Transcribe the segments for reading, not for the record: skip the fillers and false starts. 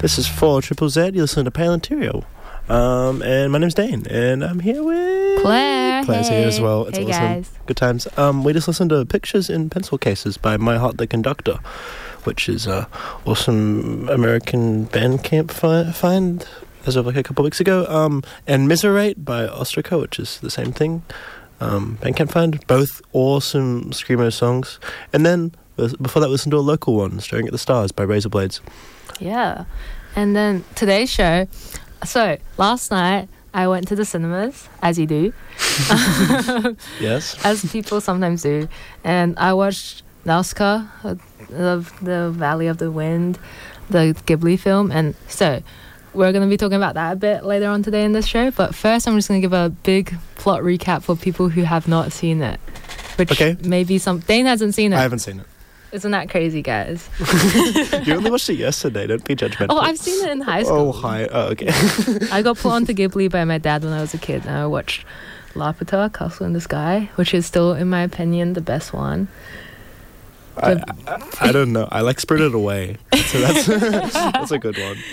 This is 4 Triple Z. You listen to Pale Interior. And my name's Dane, and I'm here with Claire. Claire's here as well. It's hey awesome. Guys. Good times. We just listened to Pictures in Pencil Cases by My Heart the Conductor, which is an awesome American Bandcamp find as of like a couple of weeks ago. And Miserate by Ostraco, which is the same thing. Bandcamp find. Both awesome Screamo songs. And then before that, listen to a local one, Staring at the Stars by Razorblades. Yeah. And then today's show. So last night I went to the cinemas, as you do. Yes. As people sometimes do. And I watched Nazca, the Valley of the Wind, the Ghibli film. And so we're going to be talking about that a bit later on today in this show. But first I'm just going to give a big plot recap for people who have not seen it. Which maybe Dane hasn't seen it. I haven't seen it. Isn't that crazy, guys? You only watched it yesterday. Don't be judgmental. Oh, I've seen it in high school. Oh, hi. Oh, okay. I got put onto Ghibli by my dad when I was a kid, and I watched Laputa, Castle in the Sky, which is still, in my opinion, the best one. I don't know. I like Spirited Away, so that's a good one.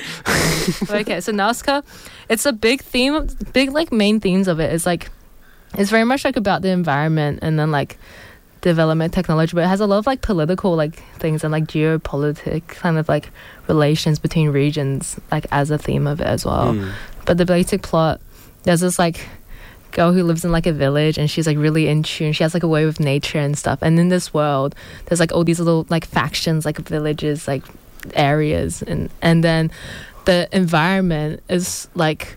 Okay, so Nazca, it's a big theme, main themes of it is like, it's very much like about the environment and then like development technology, but it has a lot of like political like things and like geopolitics kind of like relations between regions like as a theme of it as well. But the basic plot, there's this like girl who lives in like a village and she's like really in tune. She has like a way with nature and stuff, and in this world there's like all these little like factions, like villages, like areas, and then the environment is like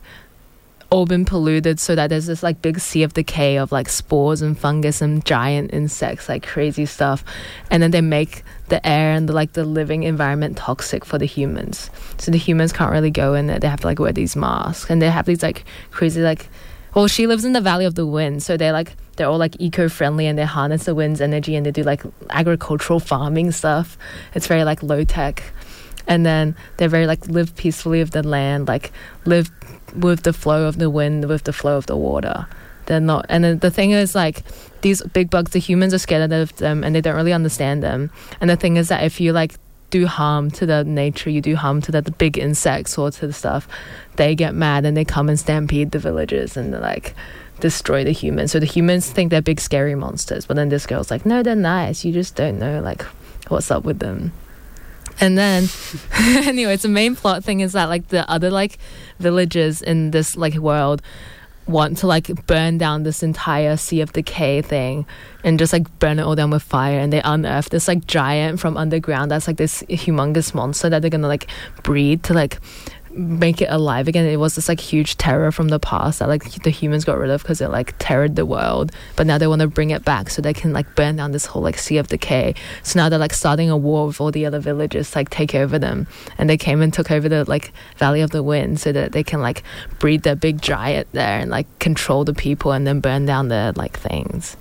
all been polluted so that there's this like big sea of decay of like spores and fungus and giant insects, like crazy stuff, and then they make the air and the living environment toxic for the humans, so the humans can't really go in there. They have to like wear these masks, and they have these like crazy like, well, she lives in the Valley of the Wind, so they're all like eco-friendly, and they harness the wind's energy, and they do like agricultural farming stuff. It's very like low tech, and then they're very like live peacefully with the land, like live with the flow of the wind, with the flow of the water. They're not, and then the thing is like these big bugs, the humans are scared of them and they don't really understand them. And the thing is that if you like do harm to the nature, you do harm to the big insects or to the stuff, they get mad and they come and stampede the villages and they like destroy the humans. So the humans think they're big scary monsters, but then this girl's like, no, they're nice, you just don't know like what's up with them. And then anyways, the main plot thing is that like the other like villages in this like world want to like burn down this entire Sea of Decay thing and just like burn it all down with fire, and they unearth this like giant from underground that's like this humongous monster that they're gonna like breed to like make it alive again. It was this like huge terror from the past that like the humans got rid of because it like terrored the world, but now they want to bring it back so they can like burn down this whole like Sea of Decay. So now they're like starting a war with all the other villages to like take over them, and they came and took over the like Valley of the Wind so that they can like breed their big giant there and like control the people and then burn down their like things.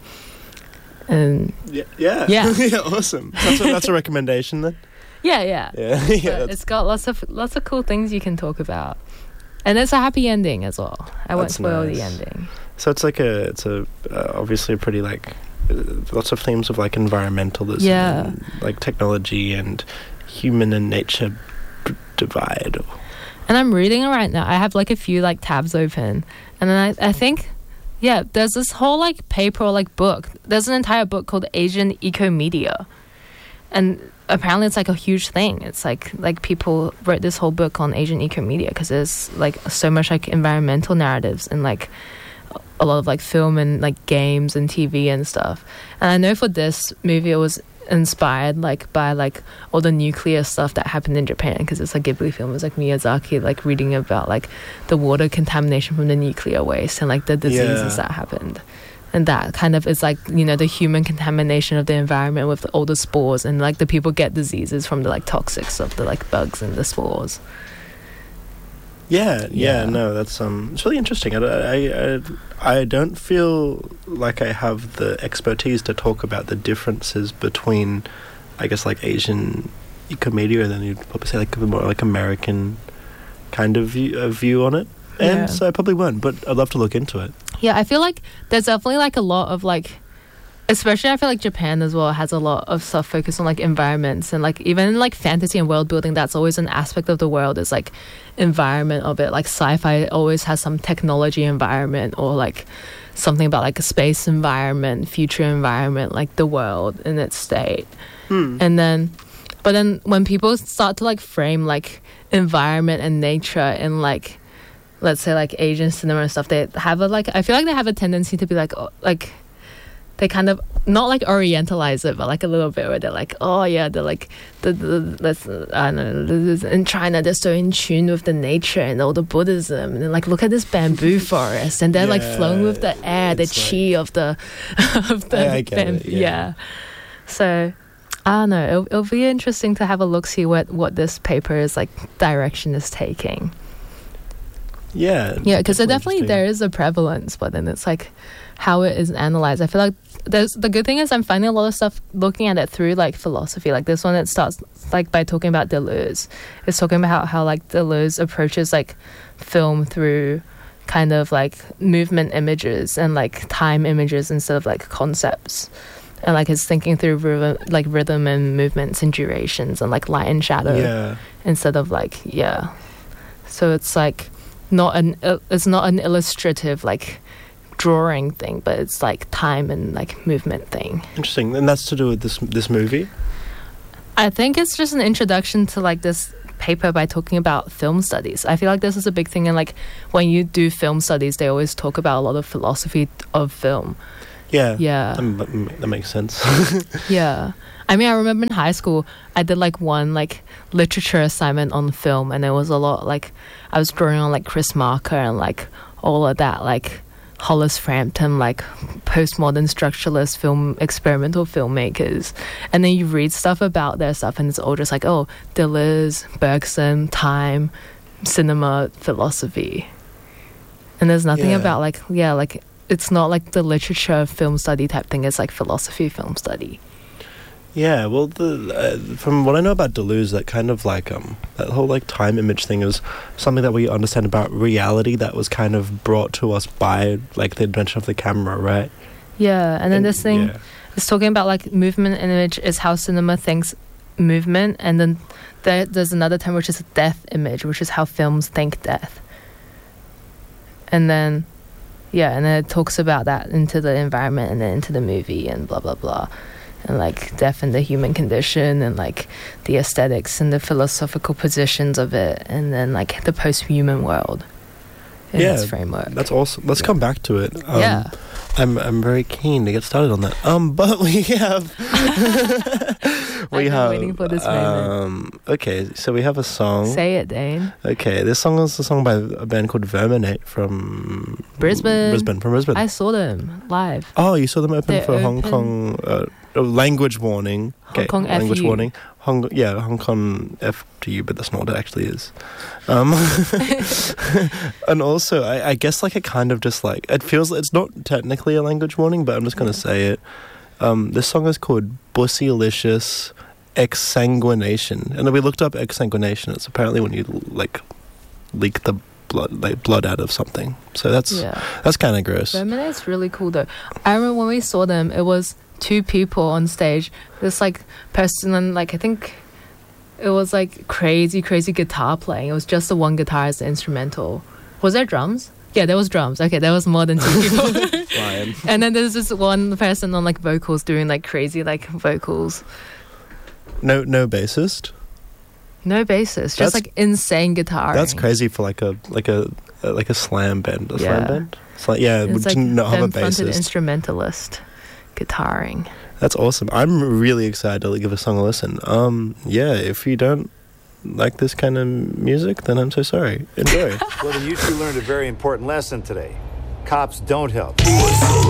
And yeah. Awesome. That's a recommendation then. Yeah. It's got lots of cool things you can talk about, and it's a happy ending as well. I won't spoil the ending. So it's like it's obviously a pretty like lots of themes of like environmentalism, and, like technology and human and nature divide. And I'm reading it right now. I have like a few like tabs open, and then I think there's this whole like paper or like book. There's an entire book called Asian Ecomedia, and apparently it's like a huge thing. It's like people wrote this whole book on Asian ecomedia because there's like so much like environmental narratives and like a lot of like film and like games and TV and stuff. And I know for this movie it was inspired like by like all the nuclear stuff that happened in Japan, because it's a Ghibli film. It was like Miyazaki like reading about like the water contamination from the nuclear waste and like the diseases that happened. And that kind of is like, you know, the human contamination of the environment with all the spores, and like the people get diseases from the like toxics of the like bugs and the spores. Yeah. No, that's it's really interesting. I don't feel like I have the expertise to talk about the differences between, I guess, like Asian ecomedia and then you'd probably say like a more like American kind of view on it. And so I probably won't, but I'd love to look into it. Yeah, I feel like there's definitely like a lot of like, especially I feel like Japan as well has a lot of stuff focused on like environments, and like even in like fantasy and world building, that's always an aspect of the world is like environment of it. Like sci-fi always has some technology environment or like something about like a space environment, future environment, like the world in its state. And then but then when people start to like frame like environment and nature in like, let's say like Asian cinema and stuff, they have a like, I feel like they have a tendency to be like they kind of not like orientalize it, but like a little bit where they're like, oh yeah, they're like let's I don't know, in China they're so in tune with the nature and all the Buddhism, and then like look at this bamboo forest, and they're like flowing with the air, the chi of the I get bamboo. it, yeah. So I don't know. It'll be interesting to have a look, see what this paper is like direction is taking. Yeah, because there is a prevalence, but then it's like how it is analyzed. I feel like the good thing is I'm finding a lot of stuff looking at it through like philosophy. Like this one, it starts like by talking about Deleuze. It's talking about how like Deleuze approaches like film through kind of like movement images and like time images instead of like concepts. And like his thinking through rhythm and movements and durations and like light and shadow instead of like so it's like it's not an illustrative like drawing thing, but it's like time and like movement thing. Interesting. And that's to do with this movie? I think it's just an introduction to like this paper by talking about film studies. I feel like this is a big thing, and like when you do film studies they always talk about a lot of philosophy of film. Yeah. That makes sense. Yeah. I mean, I remember in high school, I did like one like literature assignment on film, and it was a lot like I was drawing on like Chris Marker and like all of that, like Hollis Frampton, like postmodern structuralist experimental filmmakers. And then you read stuff about their stuff, and it's all just like, oh, Deleuze, Bergson, time, cinema, philosophy. And there's nothing about like it's not like the literature film study type thing. It's like philosophy film study. Yeah, well, from what I know about Deleuze, that kind of like that whole like time image thing is something that we understand about reality that was kind of brought to us by like the invention of the camera, right? Yeah, and then this thing is talking about like movement and image is how cinema thinks movement, and then there's another term which is death image, which is how films think death. And then and then it talks about that into the environment and then into the movie and blah blah blah, and like death and the human condition and like the aesthetics and the philosophical positions of it, and then like the post-human world in its framework. That's awesome. Let's come back to it. I'm very keen to get started on that. But we have I've been waiting for this moment. Okay, so we have a song. Say it, Dane. Okay, this song is a song by a band called Verminate from Brisbane. I saw them live. Oh, you saw them open for Hong Kong language warning. Hong Kong language FU. warning. Hong Kong FTU, but that's not what it actually is. And also, I guess like it kind of just like it feels like it's not technically a language warning, but I'm just gonna say it. This song is called Bussylicious Exsanguination, and then we looked up exsanguination. It's apparently when you like leak the blood out of something. So that's kind of gross. Verminate's really cool though. I remember when we saw them, it was 2 people on stage. This like person, and like I think it was like crazy guitar playing. It was just the one guitar as the instrumental. Was there drums? Yeah, there was drums. Okay, there was more than 2 people. And then there's this one person on like vocals doing like crazy like vocals. No bassist. No bassist, just like insane guitar. That's crazy for like a slam band. Slam band. It's like we like didn't not have a bassist. Instrumentalist guitaring. That's awesome. I'm really excited to give a song a listen. If you don't like this kind of music, then I'm so sorry. Enjoy. Well, then you two learned a very important lesson today. Cops don't help.